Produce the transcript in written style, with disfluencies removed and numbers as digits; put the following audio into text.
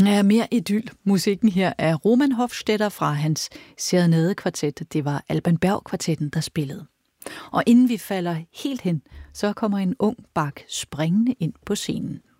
Ja, mere idyll. Musikken her er Roman Hofstetter fra hans Serenade-kvartet. Det var Alban Berg-kvartetten, der spillede. Og inden vi falder helt hen, så kommer en ung bak springende ind på scenen.